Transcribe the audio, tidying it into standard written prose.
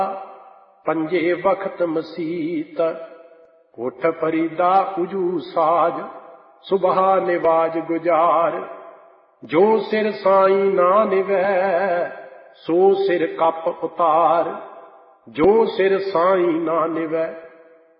पंजे वक्त मसीत कोठ फरीदा उजू साज सुबह निवाज गुजार। जो सिर साई ना निवै सो सिर कप उतार। जो सिर साई ना निवै